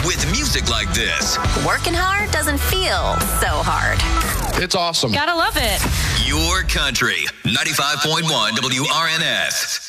With music like this, working hard doesn't feel so hard. It's awesome. Gotta love it. Your country, 95.1 WRNS.